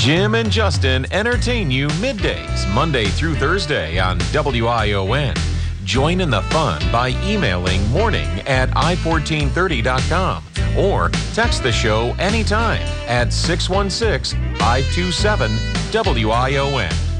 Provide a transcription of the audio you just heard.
Jim and Justin entertain you middays, Monday through Thursday on WION. Join in the fun by emailing morning@i1430.com or text the show anytime at 616-527-WION.